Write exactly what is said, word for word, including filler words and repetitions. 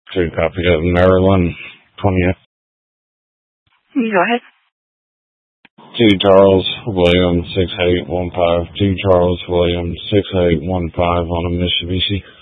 To copy of Maryland twentieth. Go ahead. To Charles Williams six eight one five. To Charles Williams six eight one five on a Mitsubishi.